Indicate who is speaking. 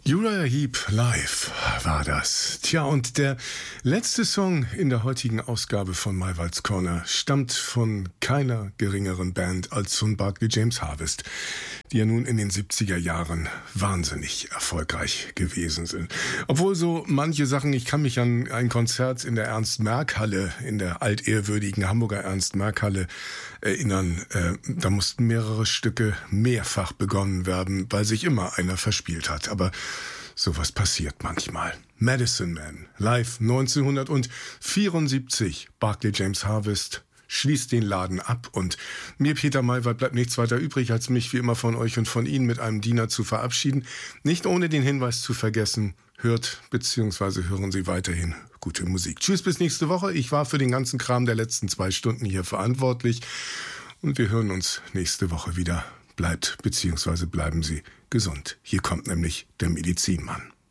Speaker 1: Uriah Heep live war das. Tja, und der letzte Song in der heutigen Ausgabe von Maywalds Corner stammt von keiner geringeren Band als von Barclay James Harvest, die ja nun in den 70er Jahren wahnsinnig erfolgreich gewesen sind. Obwohl so manche Sachen, ich kann mich an ein Konzert in der Ernst-Merck-Halle, in der altehrwürdigen Hamburger Ernst-Merck-Halle erinnern, da mussten mehrere Stücke mehrfach begonnen werden, weil sich immer einer verspielt hat. Aber sowas passiert manchmal. Medicine Man, live 1974. Barclay James Harvest schließt den Laden ab und mir, Peter Maywald, bleibt nichts weiter übrig, als mich wie immer von euch und von Ihnen mit einem Diener zu verabschieden. Nicht ohne den Hinweis zu vergessen, hört bzw. hören Sie weiterhin gute Musik. Tschüss, bis nächste Woche. Ich war für den ganzen Kram der letzten 2 Stunden hier verantwortlich und wir hören uns nächste Woche wieder. Bleibt bzw. bleiben Sie gesund. Hier kommt nämlich der Medizinmann.